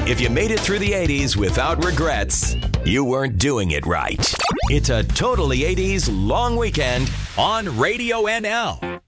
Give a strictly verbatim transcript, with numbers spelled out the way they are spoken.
If you made it through the eighties without regrets, you weren't doing it right. It's a totally eighties long weekend on Radio N L.